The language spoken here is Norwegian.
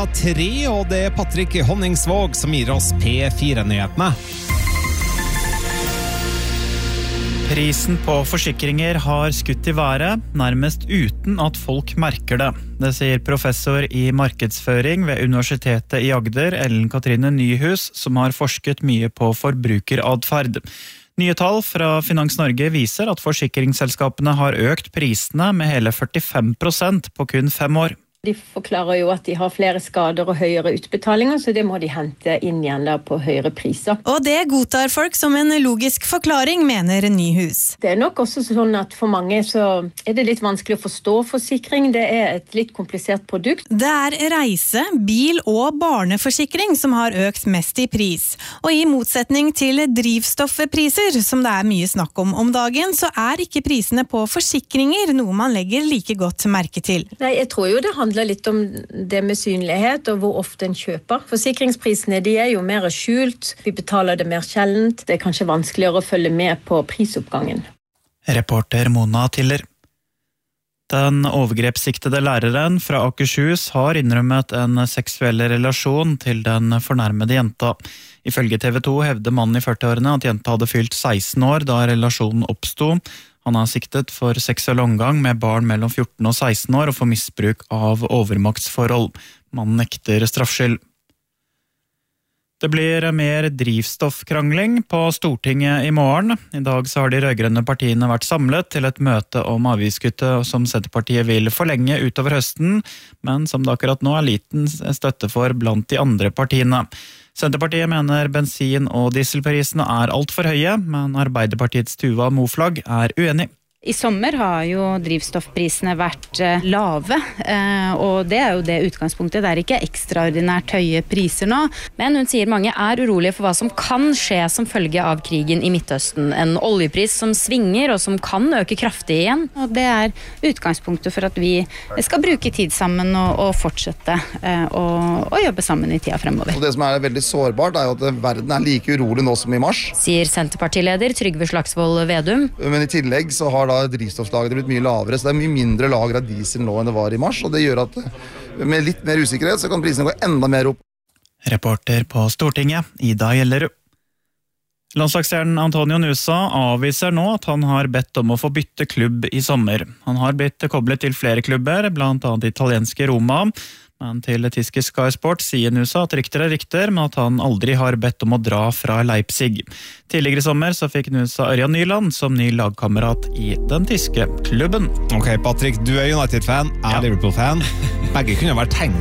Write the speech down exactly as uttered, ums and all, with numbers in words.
Tre, og det er Patrick Honningsvåg som gir oss P fire-nyhetene. Prisen på forsikringer har skutt i været, nærmest uten at folk merker det. Det sier professor i markedsføring ved Universitetet i Agder, Ellen Katrine Nyhus, som har forsket mye på forbrukeradferd. Nye tall fra Finans Norge viser at forsikringsselskapene har økt prisene med hele førtifem prosent på kun fem år. De forklarer jo at de har flere skader og høyere utbetalinger, så det må de hente inn igjen da på høyere priser. Og det godtar folk som en logisk forklaring, mener Nyhus. Det er nok også sånn at for mange så er det litt vanskelig å forstå forsikring. Det er et litt komplisert produkt. Det er reise, bil og barneforsikring som har økt mest i pris. Og i motsetning til drivstoffpriser, som det er mye snakk om om dagen, så er ikke prisene på forsikringer noe man legger like godt merke til. Nei, jeg tror jo det handler handler litt om det med synlighet og hvor ofte en kjøper. Forsikringsprisene de er jo mer skjult, vi betaler det mer sjeldent, det er kanskje vanskeligere å følge med på prisoppgangen. Reporter Mona Tiller. Den overgrepssiktede læreren fra Akershus har innrømmet en seksuell relasjon til den fornærmede jenta. Ifølge T V to hevder mannen i førtiårene at jenta hadde fylt seksten år da relasjonen oppstod. Han er siktet for seksuell omgang med barn mellom fjorten og seksten år og for misbruk av overmaktsforhold. Mannen nekter straffskyld. Det blir mer drivstoffkrangling på Stortinget i morgen. I dag så har de rødgrønne partiene vært samlet til et møte om avgiftskuttet som Senterpartiet vil forlenge utover høsten, men som det akkurat nå er liten støtte for blant de andre partiene. Senterpartiet mener bensin- og dieselprisene er alt for høye, men Arbeiderpartiets Tuva Moflag er uenig. I sommer har jo drivstoffprisene vært lave, og det er jo det utgangspunktet. Det er ikke ekstraordinært høye priser nå, men hun sier mange er urolige for hva som kan skje som følge av krigen i Midtøsten. En oljepris som svinger og som kan øke kraftig igjen, og det er utgangspunktet for at vi skal bruke tid sammen og, og fortsette og, og jobbe sammen i tida fremover. Og det som er veldig sårbart er jo at verden er like urolig nå som i mars. Sier Senterpartileder Trygve Slagsvold Vedum. Men i tillegg så har da drivstofflageret blitt mye lavere, så det er mye mindre lager av diesel nå enn det var i mars, og det gjør at med litt mer usikkerhet så kan prisene gå enda mer opp. Reporter på Stortinget, Ida Gjellerud. Landslagsstjernen Antonio Nusa avviser nå at han har bedt om å få bytte klubb i sommer. Han har blitt koblet til flere klubber, blant annet italienske Roma, men til tyske Sky Sport sier Nusa at rykter er rykter, men at han aldri har bedt om å dra fra Leipzig. Tidligere i sommer så fikk Nusa Ørjan Nyland som ny lagkamerat i den tyske klubben. Ok, Patrick, du er United-fan, jeg er Liverpool-fan. Begge kunne vært tegn